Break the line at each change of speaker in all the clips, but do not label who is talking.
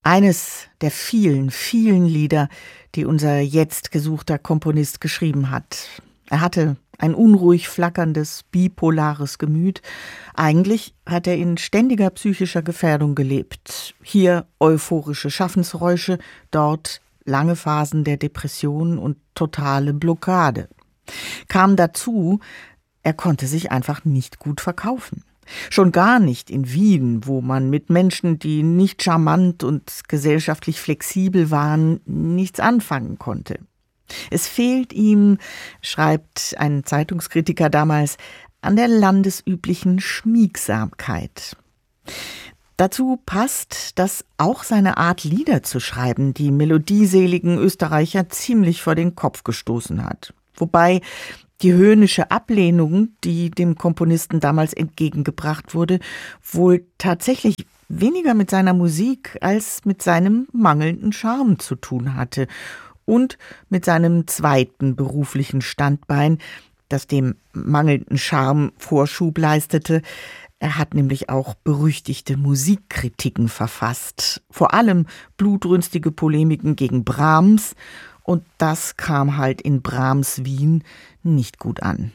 Eines der vielen, vielen Lieder, die unser jetzt gesuchter Komponist geschrieben hat. Er hatte ein unruhig flackerndes, bipolares Gemüt. Eigentlich hat er in ständiger psychischer Gefährdung gelebt. Hier euphorische Schaffensräusche, dort lange Phasen der Depression und totale Blockade. Kam dazu, er konnte sich einfach nicht gut verkaufen. Schon gar nicht in Wien, wo man mit Menschen, die nicht charmant und gesellschaftlich flexibel waren, nichts anfangen konnte. Es fehlt ihm, schreibt ein Zeitungskritiker damals, an der landesüblichen Schmiegsamkeit. Dazu passt, dass auch seine Art, Lieder zu schreiben, die melodieseligen Österreicher ziemlich vor den Kopf gestoßen hat. Wobei die höhnische Ablehnung, die dem Komponisten damals entgegengebracht wurde, wohl tatsächlich weniger mit seiner Musik als mit seinem mangelnden Charme zu tun hatte und mit seinem zweiten beruflichen Standbein, das dem mangelnden Charme Vorschub leistete. Er hat nämlich auch berüchtigte Musikkritiken verfasst, vor allem blutrünstige Polemiken gegen Brahms, und das kam halt in Brahms Wien nicht gut an.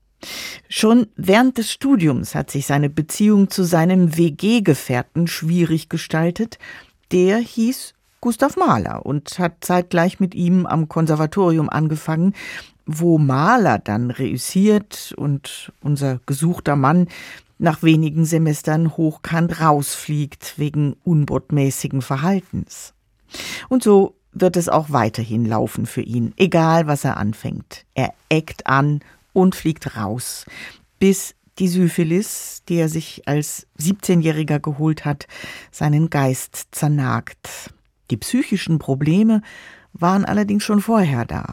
Schon während des Studiums hat sich seine Beziehung zu seinem WG-Gefährten schwierig gestaltet. Der hieß Gustav Mahler und hat zeitgleich mit ihm am Konservatorium angefangen, wo Mahler dann reüssiert und unser gesuchter Mann nach wenigen Semestern hochkant rausfliegt wegen unbotmäßigen Verhaltens. Und so wird es auch weiterhin laufen für ihn, egal was er anfängt. Er eckt an und fliegt raus, bis die Syphilis, die er sich als 17-Jähriger geholt hat, seinen Geist zernagt. Die psychischen Probleme waren allerdings schon vorher da.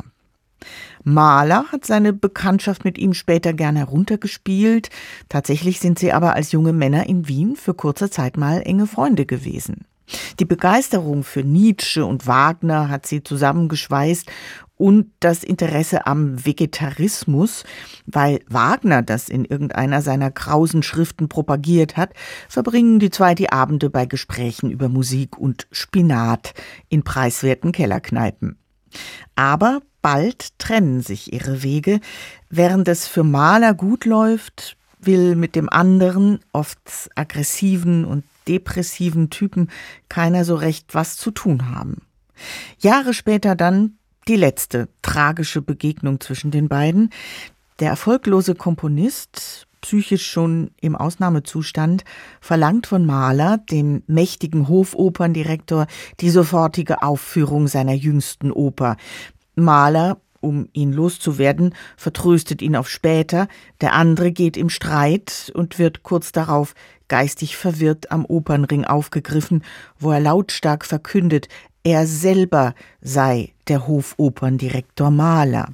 Mahler hat seine Bekanntschaft mit ihm später gern heruntergespielt. Tatsächlich sind sie aber als junge Männer in Wien für kurze Zeit mal enge Freunde gewesen. Die Begeisterung für Nietzsche und Wagner hat sie zusammengeschweißt und das Interesse am Vegetarismus, weil Wagner das in irgendeiner seiner krausen Schriften propagiert hat, verbringen die zwei die Abende bei Gesprächen über Musik und Spinat in preiswerten Kellerkneipen. Aber bald trennen sich ihre Wege. Während es für Mahler gut läuft, will mit dem anderen, oft aggressiven und depressiven Typen keiner so recht was zu tun haben. Jahre später dann die letzte tragische Begegnung zwischen den beiden. Der erfolglose Komponist, psychisch schon im Ausnahmezustand, verlangt von Mahler, dem mächtigen Hofoperndirektor, die sofortige Aufführung seiner jüngsten Oper. Mahler, um ihn loszuwerden, vertröstet ihn auf später. Der andere geht im Streit und wird kurz darauf geistig verwirrt am Opernring aufgegriffen, wo er lautstark verkündet, er selber sei der Hofoperndirektor Mahler.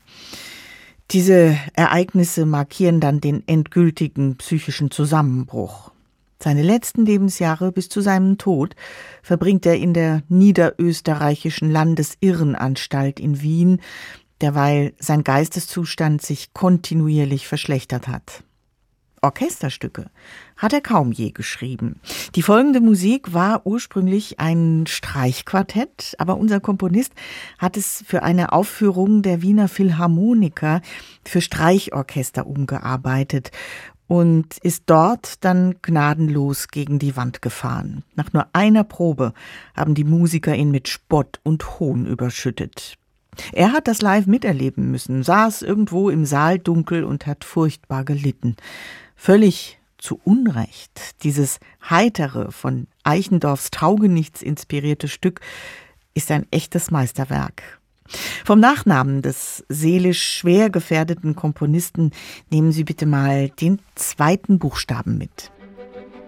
Diese Ereignisse markieren dann den endgültigen psychischen Zusammenbruch. Seine letzten Lebensjahre bis zu seinem Tod verbringt er in der niederösterreichischen Landesirrenanstalt in Wien, derweil sein Geisteszustand sich kontinuierlich verschlechtert hat. Orchesterstücke hat er kaum je geschrieben. Die folgende Musik war ursprünglich ein Streichquartett, aber unser Komponist hat es für eine Aufführung der Wiener Philharmoniker für Streichorchester umgearbeitet und ist dort dann gnadenlos gegen die Wand gefahren. Nach nur einer Probe haben die Musiker ihn mit Spott und Hohn überschüttet. Er hat das live miterleben müssen, saß irgendwo im Saaldunkel und hat furchtbar gelitten. Völlig zu Unrecht. Dieses heitere, von Eichendorffs Taugenichts inspirierte Stück ist ein echtes Meisterwerk. Vom Nachnamen des seelisch schwer gefährdeten Komponisten nehmen Sie bitte mal den zweiten Buchstaben mit.